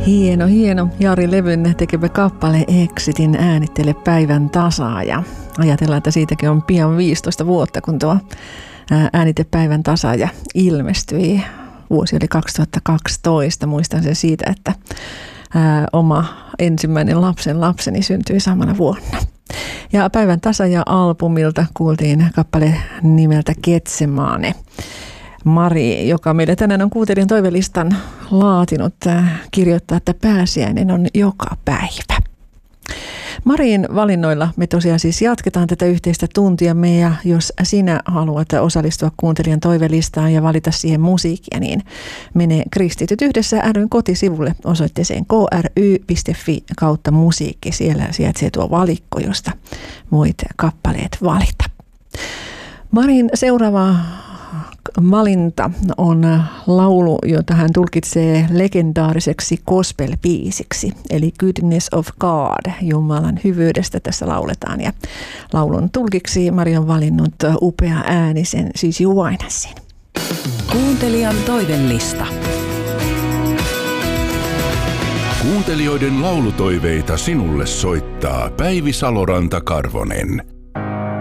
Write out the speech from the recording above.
Hieno. Jari Levyn tekevä kappale Exitin äänittele Päivän tasaaja. Ajatellaan, että siitäkin on pian 15 vuotta, kun tuo äänite Päivän tasaaja ilmestyi. Vuosi oli 2012. Muistan sen siitä, että oma ensimmäinen lapseni syntyi samana vuonna. Ja Päivän tasaaja-albumilta kuultiin kappale nimeltä Getsemane. Mari, joka meille tänään on kuuntelijan toivelistan laatinut, kirjoittaa, että pääsiäinen on joka päivä. Marin valinnoilla me tosiaan siis jatketaan tätä yhteistä tuntiamme, ja jos sinä haluat osallistua kuuntelijan toivelistaan ja valita siihen musiikkia, niin mene Kristityt yhdessä ry:n kotisivulle osoitteeseen kry.fi/musiikki. Siellä sijaitsee tuo valikko, josta voit kappaleet valita. Marin seuraava valinta on laulu, jota hän tulkitsee legendaariseksi gospel-biisiksi, eli Goodness of God, Jumalan hyvyydestä tässä lauletaan. Ja laulun tulkiksi Mari on valinnut upea äänisen Cici Winansin. Kuuntelijan toivelista. Kuuntelijoiden laulutoiveita sinulle soittaa Päivi Saloranta-Karvonen.